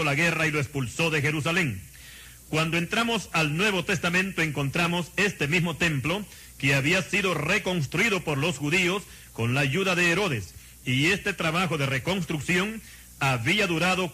la guerra y lo expulsó de Jerusalén. Cuando entramos al Nuevo Testamento encontramos este mismo templo que había sido reconstruido por los judíos con la ayuda de Herodes, y este trabajo de reconstrucción había durado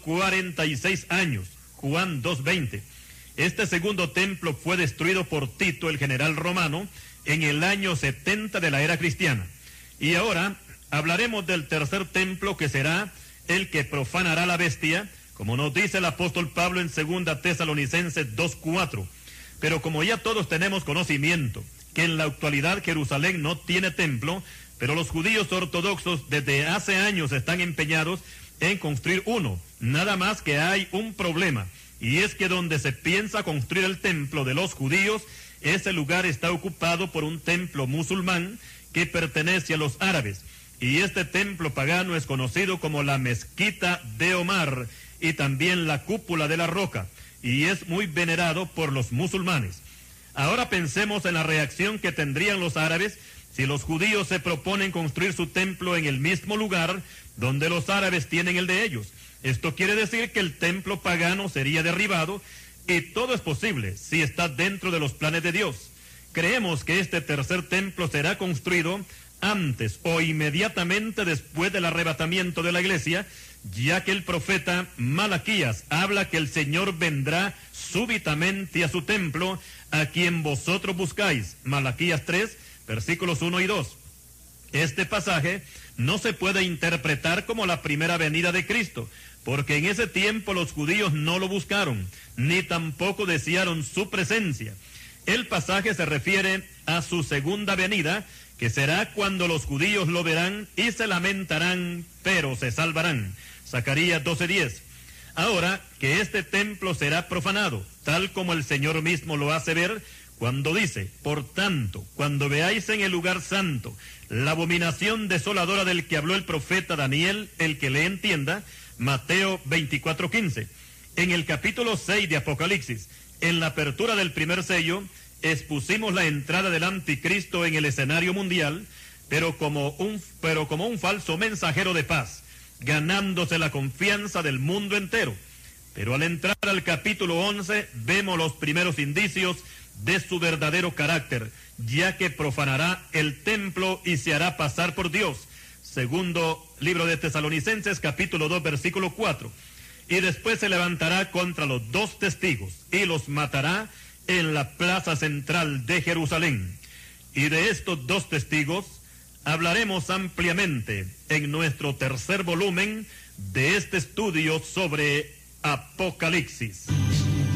46 años, Juan 2:20. Este segundo templo fue destruido por Tito, el general romano, en el año 70 de la era cristiana. Y ahora hablaremos del tercer templo, que será el que profanará la bestia, como nos dice el apóstol Pablo en 2 Tesalonicenses 2:4. Pero como ya todos tenemos conocimiento que en la actualidad Jerusalén no tiene templo, pero los judíos ortodoxos desde hace años están empeñados en construir uno. Nada más que hay un problema, y es que donde se piensa construir el templo de los judíos, ese lugar está ocupado por un templo musulmán que pertenece a los árabes, y este templo pagano es conocido como la Mezquita de Omar y también la Cúpula de la Roca, y es muy venerado por los musulmanes. Ahora pensemos en la reacción que tendrían los árabes si los judíos se proponen construir su templo en el mismo lugar donde los árabes tienen el de ellos. Esto quiere decir que el templo pagano sería derribado, y todo es posible si está dentro de los planes de Dios. Creemos que este tercer templo será construido antes o inmediatamente después del arrebatamiento de la iglesia, ya que el profeta Malaquías habla que el Señor vendrá súbitamente a su templo, a quien vosotros buscáis. Malaquías 3, versículos 1 y 2. Este pasaje no se puede interpretar como la primera venida de Cristo, porque en ese tiempo los judíos no lo buscaron, ni tampoco desearon su presencia. El pasaje se refiere a su segunda venida, que será cuando los judíos lo verán y se lamentarán, pero se salvarán. Zacarías 12:10. Ahora que este templo será profanado, tal como el Señor mismo lo hace ver, cuando dice: por tanto, cuando veáis en el lugar santo la abominación desoladora del que habló el profeta Daniel, el que le entienda. Mateo 24:15. En el capítulo 6 de Apocalipsis, en la apertura del primer sello, expusimos la entrada del anticristo en el escenario mundial, pero como un falso mensajero de paz, ganándose la confianza del mundo entero. Pero al entrar al capítulo 11, vemos los primeros indicios de su verdadero carácter, ya que profanará el templo y se hará pasar por Dios. Segundo libro de Tesalonicenses, capítulo 2, versículo 4. Y después se levantará contra los 2 testigos y los matará en la plaza central de Jerusalén. Y de estos 2 testigos hablaremos ampliamente en nuestro tercer volumen de este estudio sobre Apocalipsis.